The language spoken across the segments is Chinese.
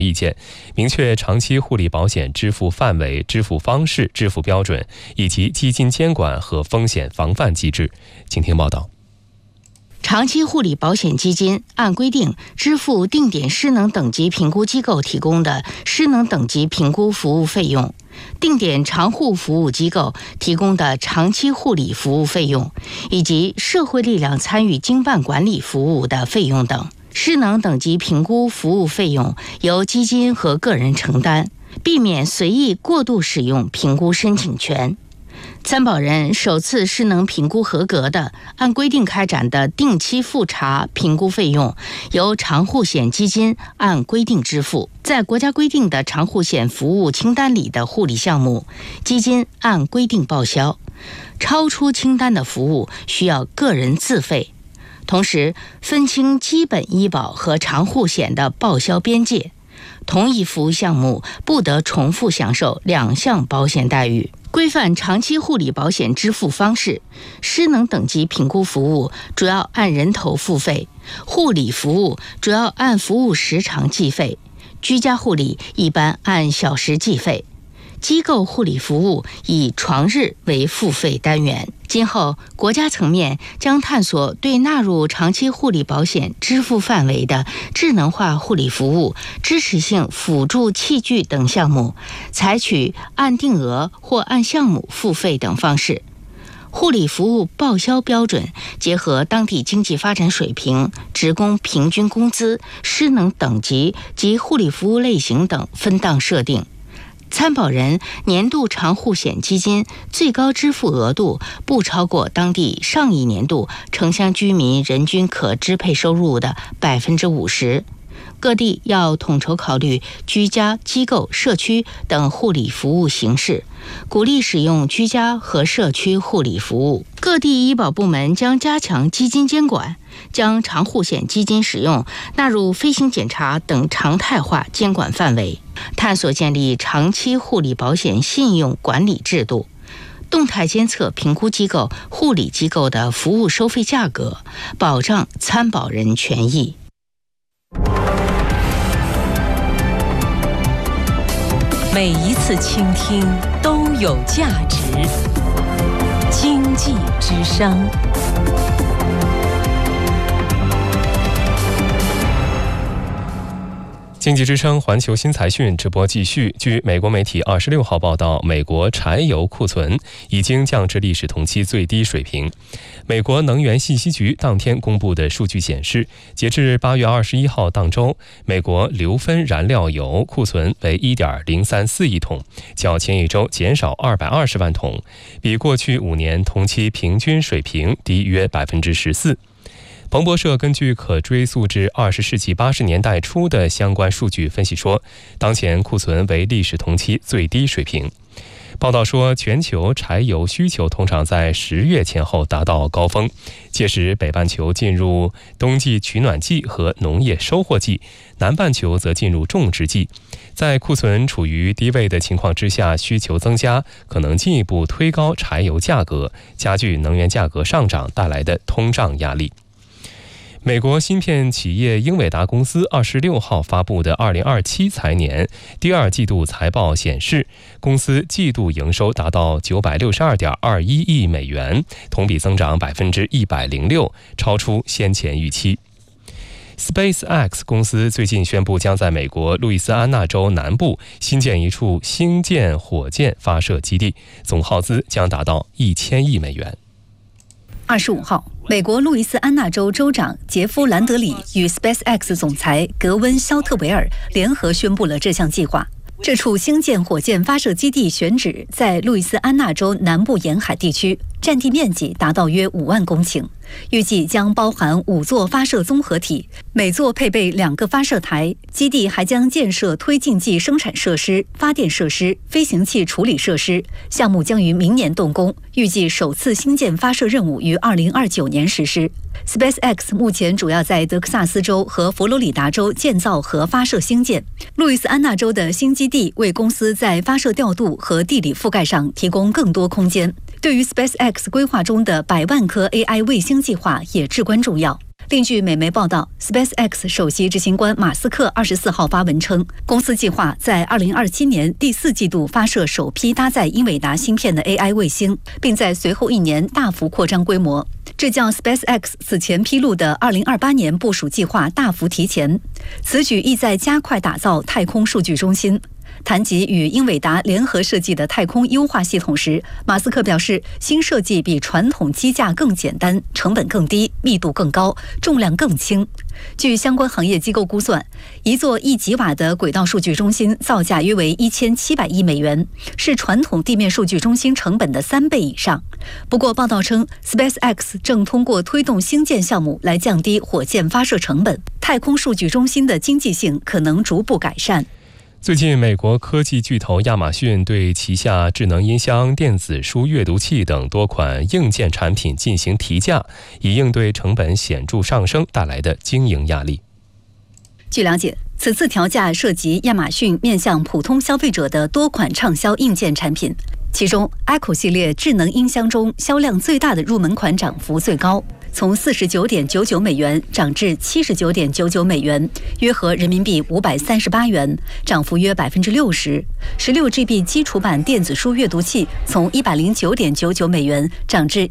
意见，明确长期护理保险支付范围、支付方式、支付标准以及基金监管和风险防范机制。请听报道。 长期护理保险基金按规定支付定点失能等级评估机构提供的失能等级评估服务费用，定点长护服务机构提供的长期护理服务费用，以及社会力量参与经办管理服务的费用等。失能等级评估服务费用由基金和个人承担，避免随意过度使用评估申请权。参保人首次失能评估合格的，按规定开展的定期复查评估费用由长护险基金按规定支付，在国家规定的长护险服务清单里的护理项目，基金按规定报销，超出清单的服务需要个人自费。同时分清基本医保和长护险的报销边界，同一服务项目不得重复享受两项保险待遇。规范长期护理保险支付方式，失能等级评估服务主要按人头付费，护理服务主要按服务时长计费，居家护理一般按小时计费，机构护理服务以床日为付费单元。今后国家层面将探索对纳入长期护理保险支付范围的智能化护理服务、支持性辅助器具等项目，采取按定额或按项目付费等方式。护理服务报销标准结合当地经济发展水平、职工平均工资、失能等级及护理服务类型等分档设定。参保人年度长护险基金最高支付额度不超过当地上一年度城乡居民人均可支配收入的50%。各地要统筹考虑居家、机构、社区等护理服务形式，鼓励使用居家和社区护理服务。各地医保部门将加强基金监管，将长护险基金使用纳入飞行检查等常态化监管范围，探索建立长期护理保险信用管理制度，动态监测评估机构、护理机构的服务收费价格，保障参保人权益。 每一次倾听都有价值。经济之声。 经济之声环球新财讯直播继续。据美国媒体26号报道，美国柴油库存已经降至历史同期最低水平。美国能源信息局当天公布的数据显示，截至8月21号当周，美国硫分燃料油库存为 1.034 亿桶，较前一周减少220万桶，比过去5年同期平均水平低约 14%。彭博社根据可追溯至20世纪80年代初的相关数据分析说，当前库存为历史同期最低水平。报道说，全球柴油需求通常在10月前后达到高峰，届时北半球进入冬季取暖季和农业收获季，南半球则进入种植季。在库存处于低位的情况之下，需求增加可能进一步推高柴油价格，加剧能源价格上涨带来的通胀压力。美国芯片企业英伟达公司26号发布的2027财年第二季度财报显示，公司季度营收达到962.21亿美元，同比增长106%，超出先前预期。SpaceX 公司最近宣布，将在美国路易斯安那州南部新建一处星舰火箭发射基地，总耗资将达到1000亿美元。 25号，美国路易斯安那州州长杰夫·兰德里与 SpaceX 总裁格温·肖特维尔联合宣布了这项计划。这处星舰火箭发射基地选址在路易斯安那州南部沿海地区，占地面积达到约5万公顷，预计将包含5座发射综合体，每座配备2个发射台。基地还将建设推进剂生产设施、发电设施、飞行器处理设施。项目将于明年动工，预计首次星舰发射任务于2029年实施。SpaceX 目前主要在德克萨斯州和佛罗里达州建造和发射星舰。路易斯安那州的新基地为公司在发射调度和地理覆盖上提供更多空间，对于 SpaceX 规划中的100万颗 AI 卫星计划也至关重要。 另据美媒报道 ，SpaceX 首席执行官马斯克24号发文称，公司计划在2027年第4季度发射首批搭载英伟达芯片的 AI 卫星，并在随后1年大幅扩张规模。这将 SpaceX 此前披露的2028年部署计划大幅提前。此举意在加快打造太空数据中心。谈及与英伟达联合设计的太空优化系统时，马斯克表示，新设计比传统机架更简单，成本更低，密度更高，重量更轻。据相关行业机构估算，一座1吉瓦的轨道数据中心造价约为1700亿美元，是传统地面数据中心成本的3倍以上。不过，报道称 ，SpaceX 正通过推动星舰项目来降低火箭发射成本，太空数据中心的经济性可能逐步改善。 最近，美国科技巨头亚马逊对旗下智能音箱、电子书阅读器等多款硬件产品进行提价，以应对成本显著上升带来的经营压力。 据了解，此次调价涉及亚马逊面向普通消费者的多款畅销硬件产品，其中 Echo 系列智能音箱中销量最大的入门款涨幅最高，从49.99美元涨至79.99美元，约合人民币538元，涨幅约60%。16GB 基础版电子书阅读器从109.99美元涨至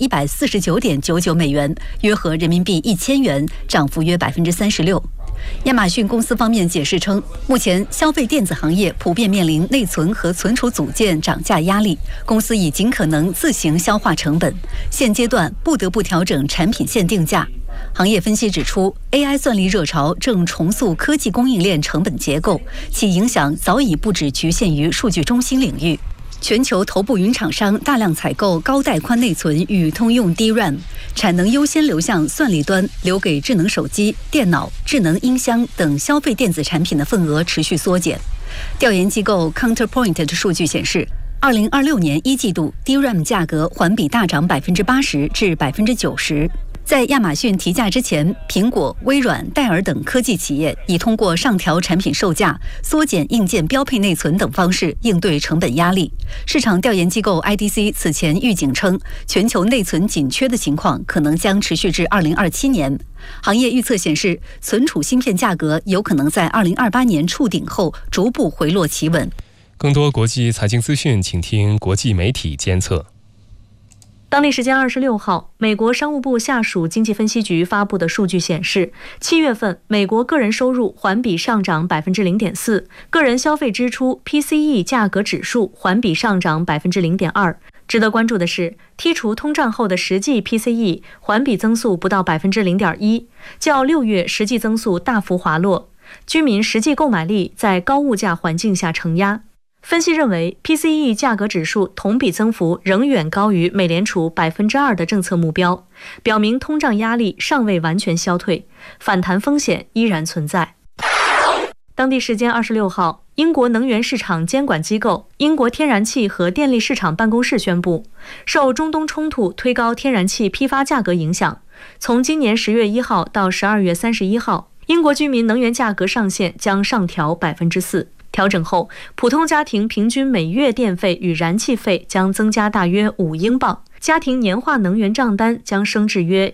149.99美元，约合人民币1000元，涨幅约36%。亚马逊公司方面解释称，目前消费电子行业普遍面临内存和存储组件涨价压力，公司已尽可能自行消化成本，现阶段不得不调整产品线定价。行业分析指出 ，AI 算力热潮正重塑科技供应链成本结构，其影响早已不只局限于数据中心领域。全球头部云厂商大量采购高带宽内存与通用 DRAM， 产能优先流向算力端，留给智能手机、电脑、智能音箱等消费电子产品的份额持续缩减。调研机构 Counterpoint 的数据显示，2026年1季度 DRAM 价格环比大涨80%至90%。在亚马逊提价之前，苹果、微软、戴尔等科技企业已通过上调产品售价、缩减硬件标配内存等方式应对成本压力。市场调研机构 IDC 此前预警称，全球内存紧缺的情况可能将持续至2027年。行业预测显示，存储芯片价格有可能在2028年触顶后逐步回落企稳。 更多国际财经资讯，请听国际媒体监测。 当地时间26号，美国商务部下属经济分析局发布的数据显示，7月份美国个人收入环比上涨0.4%，个人消费支出 PCE 价格指数环比上涨0.2%。值得关注的是，剔除通胀后的实际 PCE 环比增速不到0.1%，较6月实际增速大幅滑落。居民实际购买力在高物价环境下承压。分析认为 ，PCE 价格指数同比增幅仍远高于美联储2%的政策目标，表明通胀压力尚未完全消退，反弹风险依然存在。当地时间26号，英国能源市场监管机构英国天然气和电力市场办公室宣布，受中东冲突推高天然气批发价格影响，从今年10月1号到12月31号，英国居民能源价格上限将上调4%。调整后，普通家庭平均每月电费与燃气费将增加大约5英镑，家庭年化能源账单将升至约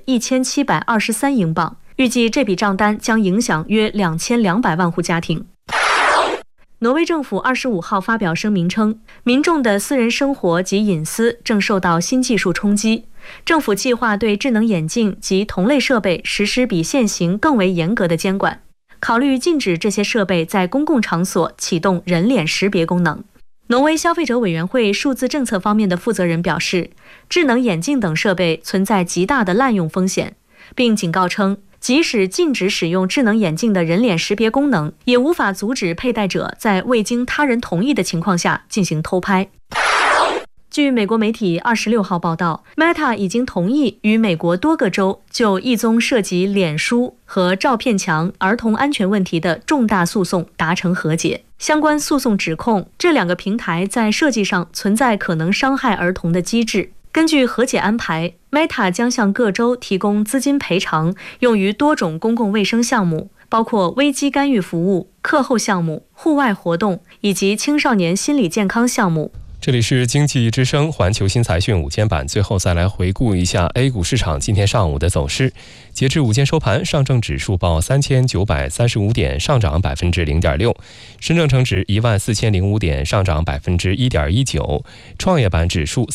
1723英镑。预计这笔账单将影响约2200万户家庭。挪威政府25号发表声明称，民众的私人生活及隐私正受到新技术冲击。政府计划对智能眼镜及同类设备实施比现行更为严格的监管，考虑禁止这些设备在公共场所启动人脸识别功能。挪威消费者委员会数字政策方面的负责人表示，智能眼镜等设备存在极大的滥用风险，并警告称，即使禁止使用智能眼镜的人脸识别功能，也无法阻止佩戴者在未经他人同意的情况下进行偷拍。据美国媒体26号报道， Meta 已经同意与美国多个州就一宗涉及脸书和照片墙儿童安全问题的重大诉讼达成和解。相关诉讼指控这两个平台在设计上存在可能伤害儿童的机制。根据和解安排， Meta 将向各州提供资金赔偿，用于多种公共卫生项目，包括危机干预服务、课后项目、户外活动以及青少年心理健康项目。 这里是经济之声环球新财讯午间版，最后再来回顾一下 A 股市场今天上午的走势。截至午间收盘，上证指数报3935点，上涨0.6%；深圳成指14005点，上涨1.19%；创业板指数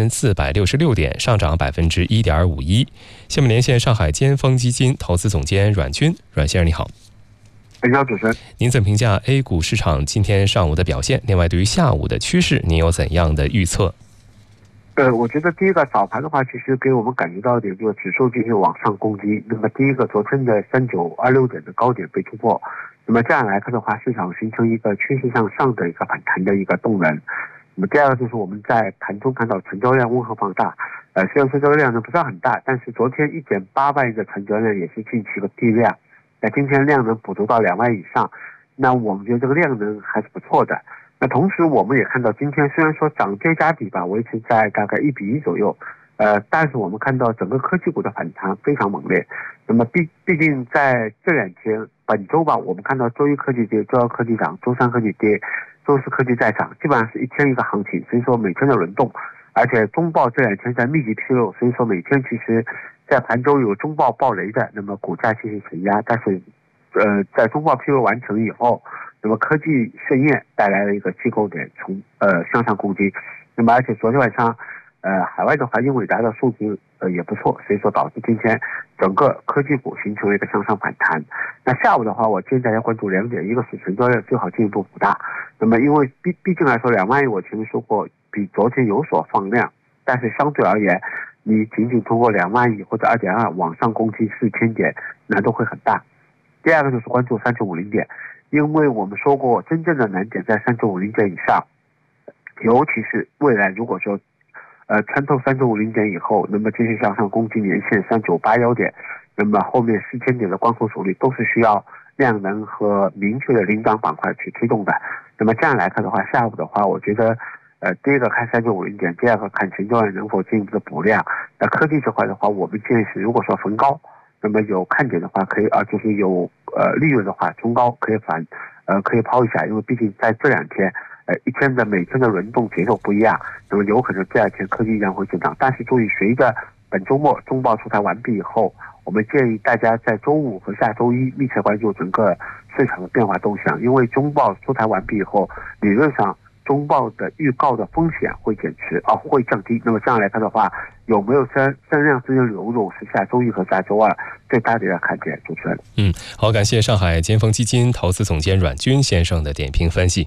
3466点，上涨1.51%。下面连线上海尖峰基金投资总监阮军，阮先生你好。 你好，主持人。 您怎么评价 A 股市场今天上午的表现？另外，对于下午的趋势，您有怎样的预测？ 我觉得第一个早盘的话，其实给我们感觉到一点，就是指数进行往上攻击。那么第一个，昨天的3926点的高点被突破，那么这样来看的话，市场形成一个趋势向上的一个反弹的一个动能。那么第二个就是我们在盘中看到成交量温和放大，虽然成交量呢不算很大，但是昨天1.8万亿的成交量也是近期的低量。那今天量能捕捉到2万以上，那我们觉得这个量能还是不错的。那同时我们也看到，今天虽然说涨跌加比吧维持在大概1:1左右，但是我们看到整个科技股的反弹非常猛烈。那么毕竟在这2天，本周吧，我们看到周一科技跌，周二科技涨，周三科技跌，周四科技再涨，基本上是一天一个行情，所以说每天的轮动。而且中报这2天在密集披露，所以说每天其实在盘中有中报爆雷的，那么股价进行承压，但是在中报披露完成以后，那么科技盛宴带来了一个机构点从向上攻击。那么而且昨天晚上海外的话，英伟达的数据也不错，所以说导致今天整个科技股形成了一个向上反弹。那下午的话，我建议大家关注2点，一个是成交量最好进一步补大。那么因为毕竟来说2万亿，我前面说过比昨天有所放量，但是相对而言，你仅仅通过2万亿或者2.2往上攻击4000点，难度会很大。第二个就是关注3950点，因为我们说过真正的难点在3950点以上，尤其是未来如果说穿透3950点以后，那么继续向上攻击年线3981点，那么后面4000点的关口阻力都是需要量能和明确的领涨板块去推动的。那么这样来看的话，下午的话，我觉得第一个看3950点，第二个看成交量能否进一步的补量。那科技这块的话，我们建议是如果说逢高，那么有看点的话可以就是有利润的话，中高可以抛一下，因为毕竟在这2天一天的每天的轮动节奏不一样，那么有可能第2天科技依然会增长。但是注意，随着本周末中报出台完毕以后，我们建议大家在周五和下周一密切关注整个市场的变化动向，因为中报出台完毕以后，理论上中报的预告的风险会会降低。那么这样来看的话，有没有三量资金流入是下周一和下周二最大的一个看点。主持人， 好，感谢上海尖峰基金投资总监阮军先生的点评分析。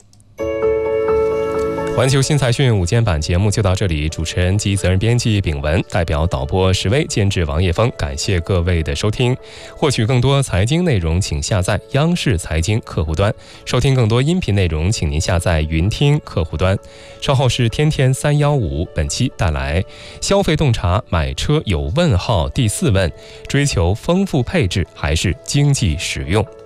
环球新财讯午间版节目就到这里，主持人及责任编辑秉文，代表导播石威，监制王叶峰，感谢各位的收听。获取更多财经内容，请下载央视财经客户端；收听更多音频内容，请您下载云听客户端。稍后是天天315，本期带来消费洞察买车有问号第4问：追求丰富配置还是经济实用？